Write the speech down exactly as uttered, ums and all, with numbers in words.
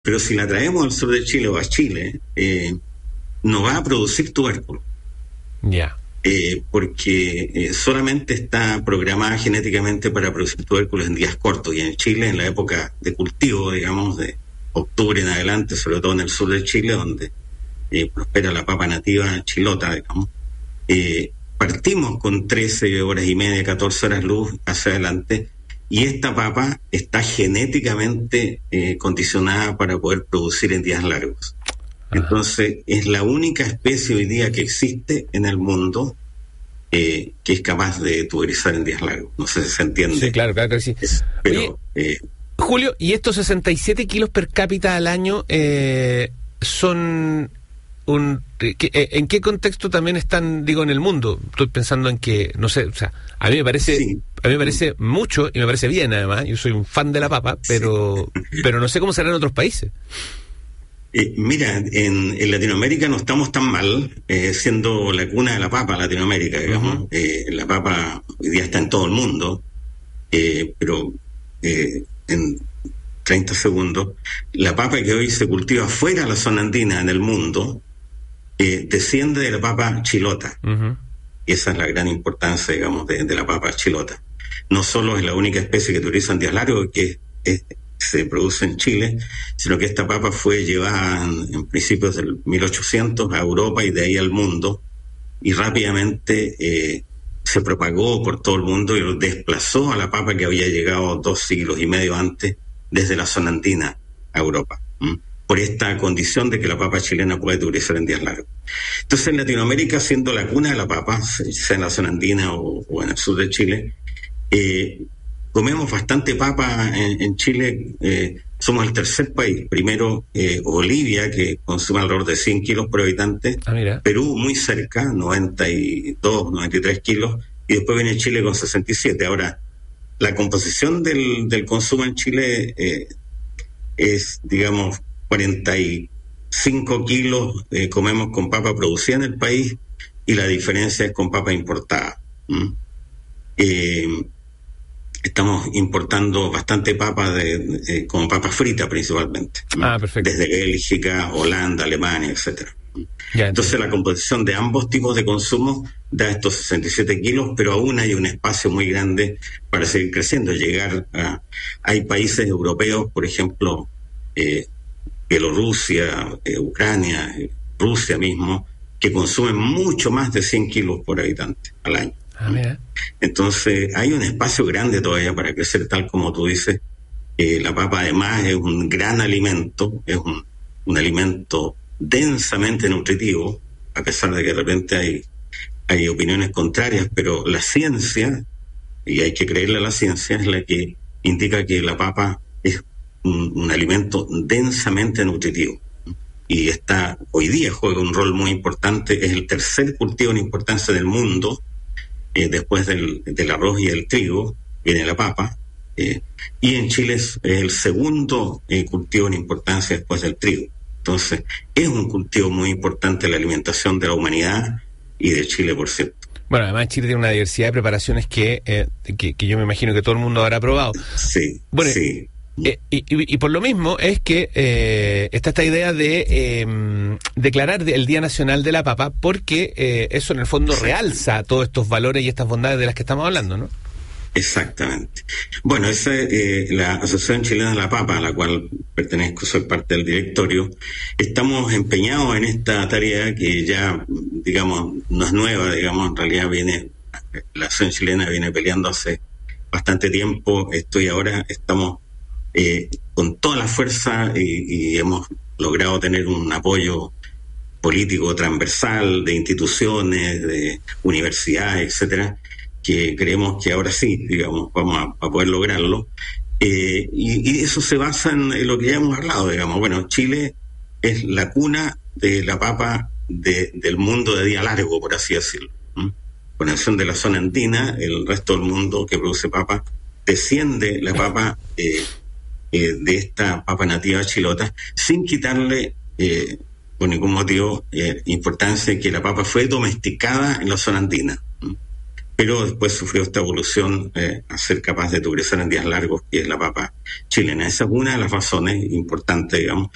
pero si la traemos al sur de Chile o a Chile, eh, no va a producir tubérculo. Ya. Yeah. Eh, porque eh, solamente está programada genéticamente para producir tubérculos en días cortos, y en Chile, en la época de cultivo, digamos, de octubre en adelante, sobre todo en el sur de Chile, donde eh, prospera la papa nativa chilota, digamos, eh, partimos con trece horas y media, catorce horas luz hacia adelante, y esta papa está genéticamente eh, condicionada para poder producir en días largos. Entonces, es la única especie hoy día que existe en el mundo eh, que es capaz de tuberizar en días largos. No sé si se entiende. Sí, claro, claro que sí. Es, pero, Oye, eh, Julio, ¿y estos sesenta y siete kilos per cápita al año eh, son un... Que, eh, ¿en qué contexto también están, digo, en el mundo? Estoy pensando en que, no sé, o sea, a mí me parece... Sí. A mí me parece mucho y me parece bien, además. Yo soy un fan de la papa, pero, sí. pero no sé cómo será en otros países. Eh, mira, en, en Latinoamérica no estamos tan mal, eh, siendo la cuna de la papa, Latinoamérica, digamos. Uh-huh. Eh, la papa hoy día está en todo el mundo, eh, pero eh, en treinta segundos, la papa que hoy se cultiva fuera de la zona andina en el mundo, eh, desciende de la papa chilota. Uh-huh. Y esa es la gran importancia, digamos, de, de la papa chilota. No solo es la única especie que utiliza en días largos, que es... es se produce en Chile, sino que esta papa fue llevada en, en principios del mil ochocientos a Europa y de ahí al mundo, y rápidamente eh, se propagó por todo el mundo y desplazó a la papa que había llegado dos siglos y medio antes desde la zona andina a Europa, ¿m? por esta condición de que la papa chilena puede tuberizar en días largos. Entonces, en Latinoamérica, siendo la cuna de la papa, sea en la zona andina o, o en el sur de Chile, eh, comemos bastante papa en, en Chile. Eh, somos el tercer país. Primero eh, Bolivia, que consume alrededor de cien kilos por habitante. Ah, mira. Perú, muy cerca, noventa y dos, noventa y tres kilos. Y después viene Chile con sesenta y siete. Ahora, la composición del, del consumo en Chile eh, es, digamos, cuarenta y cinco kilos eh, comemos con papa producida en el país, y la diferencia es con papa importada. ¿Mm? Eh, Estamos importando bastante papa de, de, como papa frita principalmente. Ah, perfecto. Desde Bélgica, Holanda, Alemania, etcétera. Ya, entonces la composición de ambos tipos de consumo da estos sesenta y siete kilos, pero aún hay un espacio muy grande para seguir creciendo, llegar a... Hay países europeos, por ejemplo, eh, Bielorrusia, eh, Ucrania, eh, Rusia mismo, que consumen mucho más de cien kilos por habitante al año. Ah, mira. Entonces hay un espacio grande todavía para crecer, tal como tú dices. Eh, la papa además es un gran alimento, es un, un alimento densamente nutritivo, a pesar de que de repente hay, hay opiniones contrarias, pero la ciencia, y hay que creerle a la ciencia, es la que indica que la papa es un, un alimento densamente nutritivo. Y está, hoy día juega un rol muy importante, es el tercer cultivo en importancia del mundo. Eh, después del, del arroz y el trigo viene la papa, eh, y en Chile es, es el segundo eh, cultivo en importancia después del trigo. Entonces es un cultivo muy importante en la alimentación de la humanidad y de Chile, por cierto. Bueno, además Chile tiene una diversidad de preparaciones que, eh, que, que yo me imagino que todo el mundo habrá probado. Sí, bueno, sí. Eh, y, y, y por lo mismo es que eh, está esta idea de eh, declarar el Día Nacional de la Papa, porque eh, eso en el fondo realza todos estos valores y estas bondades de las que estamos hablando, ¿no? Exactamente. Bueno, esa es eh, la Asociación Chilena de la Papa, a la cual pertenezco, soy parte del directorio. Estamos empeñados en esta tarea que ya, digamos, no es nueva, digamos, en realidad viene, la Asociación Chilena viene peleando hace bastante tiempo. Estoy ahora, estamos Eh, con toda la fuerza y, y hemos logrado tener un apoyo político transversal de instituciones, de universidades, etcétera, que creemos que ahora sí, digamos, vamos a, a poder lograrlo. Eh, y, y eso se basa en, en lo que ya hemos hablado, digamos. Bueno, Chile es la cuna de la papa de, del mundo de día largo, por así decirlo. ¿Mm? Con excepción de la zona andina, el resto del mundo que produce papa desciende la papa eh, Eh, de esta papa nativa chilota, sin quitarle eh, por ningún motivo eh, importancia en que la papa fue domesticada en la zona andina, ¿m? pero después sufrió esta evolución eh, a ser capaz de tuberizar en días largos, que es la papa chilena. Esa es una de las razones importantes, digamos,